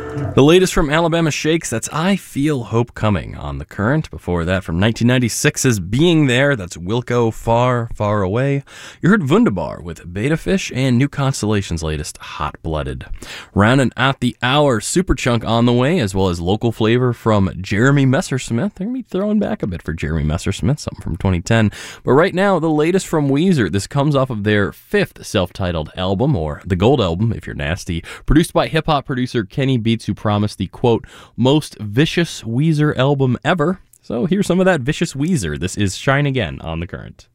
The latest from Alabama Shakes, that's I Feel Hope Coming on The Current. Before that, from 1996's Being There, that's Wilco Far, Far Away. You heard Wunderbar with Beta Fish and New Constellation's latest Hot Blooded. Rounding out the hour, Superchunk on the way, as well as local flavor from Jeremy Messersmith. They're going to be throwing back a bit for Jeremy Messersmith, something from 2010. But right now, the latest from Weezer. This comes off of their 5th self-titled album, or the Gold Album, if you're nasty, produced by hip-hop producer Kenny Beats, who promised the, quote, most vicious Weezer album ever. So here's some of that vicious Weezer. This is Shine Again on The Current.